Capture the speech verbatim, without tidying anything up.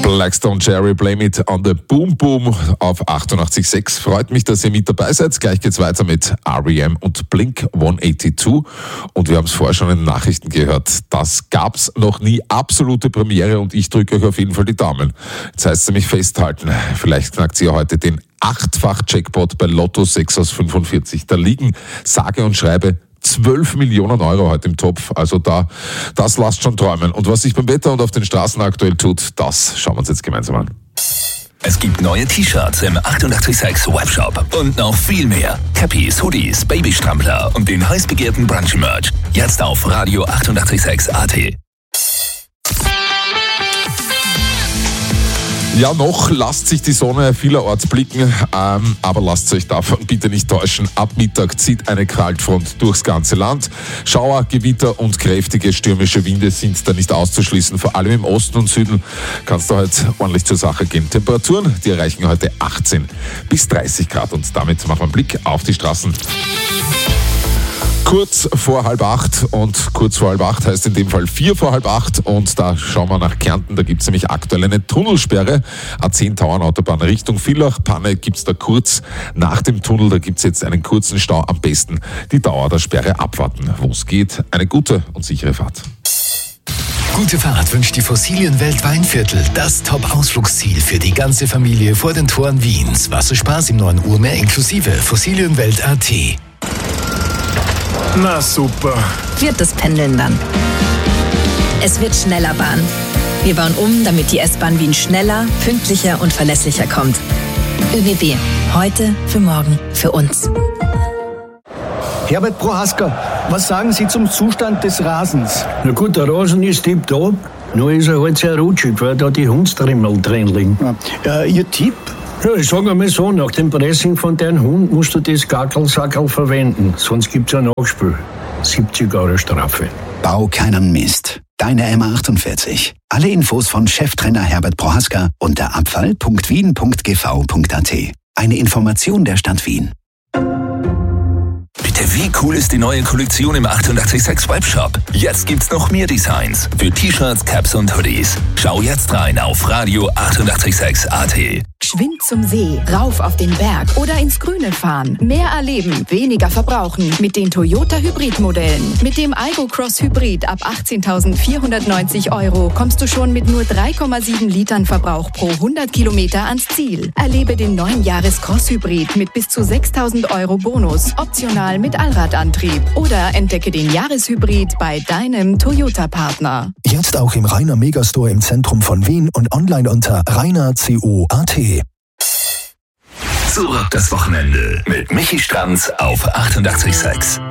Blackstone Cherry, Blame It on the Boom Boom auf achtundachtzig Komma sechs. Freut mich, dass ihr mit dabei seid. Gleich geht's weiter mit R E M und Blink hundertzweiundachtzig. Und wir haben es vorher schon in den Nachrichten gehört. Das gab's noch nie. Absolute Premiere und ich drücke euch auf jeden Fall die Daumen. Jetzt heißt es nämlich festhalten. Vielleicht knackt ihr heute den achtfach-Jackpot bei Lotto sechs aus fünfundvierzig. Da liegen sage und schreibe zwölf Millionen Euro heute im Topf. Also da, das lasst schon träumen. Und was sich beim Wetter und auf den Straßen aktuell tut, das schauen wir uns jetzt gemeinsam an. Es gibt neue T-Shirts im achtundachtzig Komma sechs Webshop und noch viel mehr. Cappies, Hoodies, Babystrampler und den heiß begehrten Brunch-Merch. Jetzt auf Radio achtundachtzig Komma sechs A T. Ja, noch lasst sich die Sonne vielerorts blicken, ähm, aber lasst euch davon bitte nicht täuschen. Ab Mittag zieht eine Kaltfront durchs ganze Land. Schauer, Gewitter und kräftige stürmische Winde sind da nicht auszuschließen. Vor allem im Osten und Süden kann es da heute ordentlich zur Sache gehen. Temperaturen, die erreichen heute achtzehn bis dreißig Grad und damit machen wir einen Blick auf die Straßen. Kurz vor halb acht und kurz vor halb acht heißt in dem Fall vier vor halb acht und da schauen wir nach Kärnten, da gibt es nämlich aktuell eine Tunnelsperre, A zehn Tauernautobahn Richtung Villach, Panne gibt es da kurz nach dem Tunnel, da gibt es jetzt einen kurzen Stau, am besten die Dauer der Sperre abwarten, wo es geht, eine gute und sichere Fahrt. Gute Fahrt wünscht die Fossilienwelt Weinviertel, das Top-Ausflugsziel für die ganze Familie vor den Toren Wiens. Wasserspaß im neuen Urmeer inklusive Fossilienwelt Punkt A T. Na super. Wird das Pendeln dann. Es wird schneller Bahn. Wir bauen um, damit die S-Bahn Wien schneller, pünktlicher und verlässlicher kommt. ÖBB. Heute, für morgen, für uns. Herbert Prohaska, was sagen Sie zum Zustand des Rasens? Na gut, der Rasen ist tipptopp. Nur ist er halt sehr rutschig, weil da die Hundstrimmel drin liegen. Ja. Äh, Ihr Tipp? Ja, ich sage einmal so, nach dem Pressing von deinem Hund musst du das Gackelsackerl verwenden. Sonst gibt's ein Nachspiel. siebzig Euro Strafe. Bau keinen Mist. Deine M A achtundvierzig. Alle Infos von Cheftrainer Herbert Prohaska unter abfall punkt wien punkt g v punkt a t. Eine Information der Stadt Wien. Bitte, wie cool ist die neue Kollektion im achtundachtzig Komma sechs Webshop? Jetzt gibt's noch mehr Designs für T-Shirts, Caps und Hoodies. Schau jetzt rein auf Radio achtundachtzig Komma sechs A T. Geschwind zum See, rauf auf den Berg oder ins Grüne fahren. Mehr erleben, weniger verbrauchen mit den Toyota Hybrid-Modellen. Mit dem Aygo Cross Hybrid ab achtzehntausendvierhundertneunzig Euro kommst du schon mit nur drei Komma sieben Litern Verbrauch pro hundert Kilometer ans Ziel. Erlebe den neuen Jahres Cross Hybrid mit bis zu sechstausend Euro Bonus, optional mit Allradantrieb. Oder entdecke den Jahreshybrid bei deinem Toyota-Partner. Jetzt auch im Rainer Megastore im Zentrum von Wien und online unter rainer punkt co punkt a t. Zurück das Wochenende mit Michi Stranz auf achtundachtzig Komma sechs.